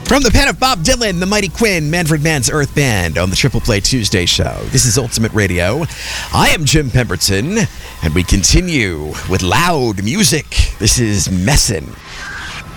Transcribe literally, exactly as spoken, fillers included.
From the pen of Bob Dylan, the Mighty Quinn, Manfred Mann's Earth Band on the Triple Play Tuesday show. This is Ultimate Radio. I am Jim Pemberton, and we continue with loud music. This is Messin'.